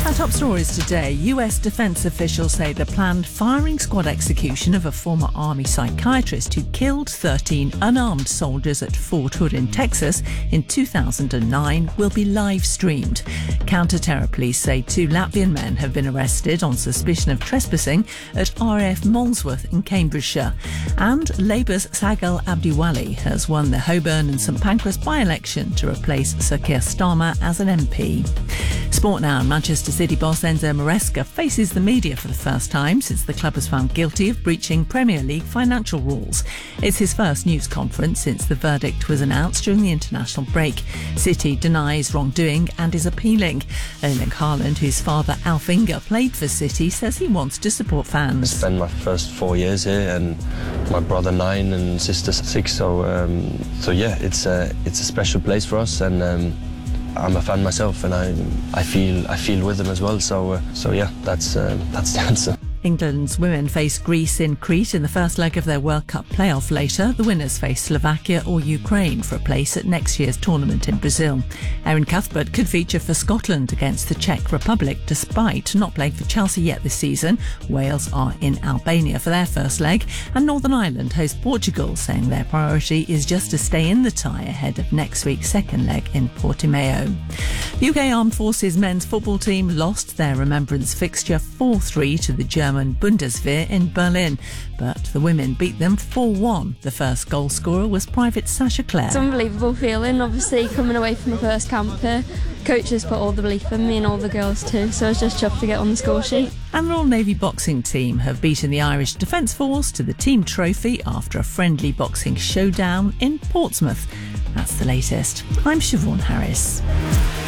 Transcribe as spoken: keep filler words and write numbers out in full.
Our top stories today. U S defence officials say the planned firing squad execution of a former Army psychiatrist who killed thirteen unarmed soldiers at Fort Hood in Texas in two thousand nine will be live streamed. Counter-terror police say two Latvian men have been arrested on suspicion of trespassing at R A F Molesworth in Cambridgeshire. And Labour's Sagal Abdiwali has won the Holborn and St Pancras by-election to replace Sir Keir Starmer as an M P. Sport now. Manchester City boss Enzo Maresca faces the media for the first time since the club was found guilty of breaching Premier League financial rules. It's his first news conference since the verdict was announced during the international break. City denies wrongdoing and is appealing. Erling Haaland, whose father Alf Inge played for City, says he wants to support fans. I spent my first four years here, and my brother nine and sister six. So, um, so yeah, it's a it's a special place for us, and. Um, I'm a fan myself, and I I feel I feel with them as well. So uh, so yeah, that's uh, that's the answer. England's women face Greece in Crete in the first leg of their World Cup playoff later. The winners face Slovakia or Ukraine for a place at next year's tournament in Brazil. Erin Cuthbert could feature for Scotland against the Czech Republic despite not playing for Chelsea yet this season. Wales are in Albania for their first leg, and Northern Ireland host Portugal, saying their priority is just to stay in the tie ahead of next week's second leg in Portimao. The U K Armed Forces men's football team lost their remembrance fixture four three to the German Bundeswehr in Berlin, but the women beat them four one. The first goal scorer was Private Sasha Clare. It's an unbelievable feeling, obviously, coming away from the first camp here. Coaches put all the belief in me and all the girls too, so I was just chuffed to get on the score sheet. And the Royal Navy boxing team have beaten the Irish Defence Force to the team trophy after a friendly boxing showdown in Portsmouth. That's the latest. I'm Siobhan Harris.